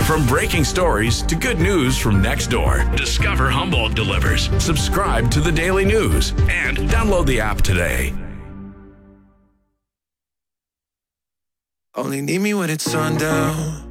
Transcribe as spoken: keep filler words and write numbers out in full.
From breaking stories to good news from next door, discover Humboldt delivers. Subscribe to the Daily News and download the app today. Only need me when it's sundown.